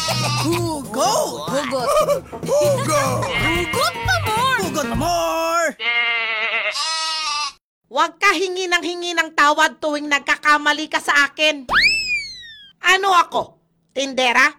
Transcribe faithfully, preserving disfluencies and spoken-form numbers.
Hugot! Hugot. Hugot! Hugot pa more! Hugot na more! Huwag ka hingi ng hingi ng tawad tuwing nagkakamali ka sa akin. Ano ako? Tindera?